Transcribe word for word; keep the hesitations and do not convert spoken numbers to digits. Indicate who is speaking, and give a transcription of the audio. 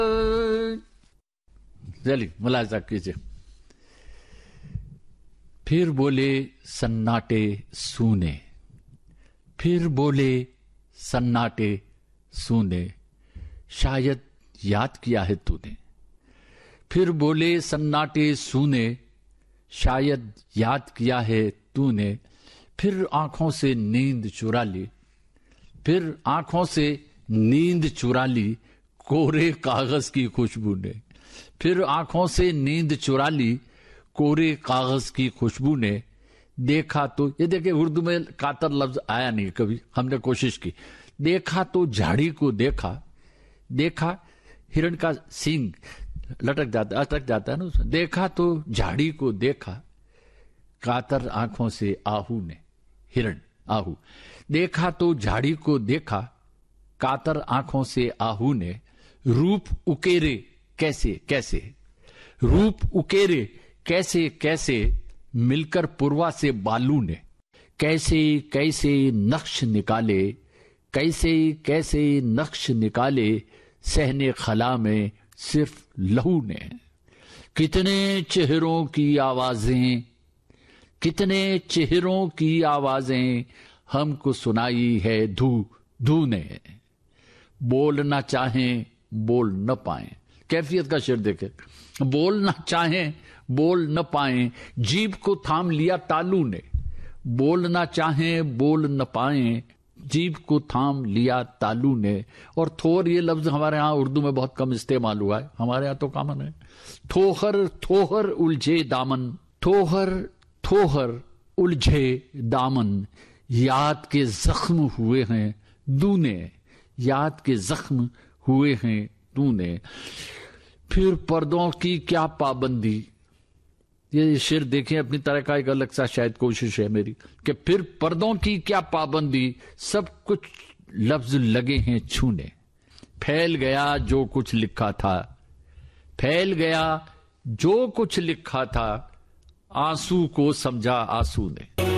Speaker 1: चलिए मुलाजा कीजिए। फिर बोले सन्नाटे सूने, फिर बोले सन्नाटे सूने, शायद याद किया है तूने। फिर बोले सन्नाटे सूने, शायद याद किया है तूने। फिर आंखों से नींद चुरा ली, फिर आंखों से नींद चुरा ली कोरे कागज की खुशबू ने। फिर आंखों से नींद चुरा ली कोरे कागज की खुशबू ने। देखा तो, ये देखिए उर्दू में कातर लफ्ज आया नहीं कभी, हमने कोशिश की। देखा तो झाड़ी को देखा, देखा हिरण का सींग लटक जाता अटक जाता है ना उसमें। देखा तो झाड़ी को देखा, कातर आंखों से आहू ने, हिरण आहू। देखा तो झाड़ी को देखा, कातर आंखों से आहू ने। रूप उकेरे कैसे कैसे, रूप उकेरे कैसे कैसे, मिलकर पुरवा से बालू ने। कैसे कैसे नक्श निकाले, कैसे कैसे नक्श निकाले, सहने खला में सिर्फ लहू ने। कितने चेहरों की आवाजें, कितने चेहरों की आवाजें, हमको सुनाई है धू धू ने। बोलना चाहें बोल न पाए, कैफियत का शेर देखे। बोलना चाहें बोल न पाए, जीभ को थाम लिया तालू ने। बोलना चाहें बोल न पाए, जीभ को थाम लिया तालू ने। और थोर ये लफ्ज हमारे यहाँ उर्दू में बहुत कम इस्तेमाल हुआ है, हमारे यहाँ तो कॉमन है। थोहर थोहर उलझे दामन, थोहर थोहर उलझे दामन, याद के जख्म हुए हैं दूने, याद के जख्म हुए हैं तूने। फिर पर्दों की क्या पाबंदी, ये शेर देखें अपनी तरह का एक अलग सा शायद कोशिश है मेरी, कि फिर पर्दों की क्या पाबंदी, सब कुछ लफ्ज लगे हैं छूने। फैल गया जो कुछ लिखा था, फैल गया जो कुछ लिखा था, आंसू को समझा आंसू ने।